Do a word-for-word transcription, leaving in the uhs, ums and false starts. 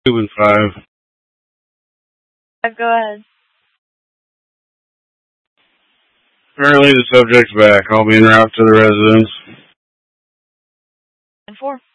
Two and five. Go ahead. Apparently the subject's back. I'll be en route to the residence. And four.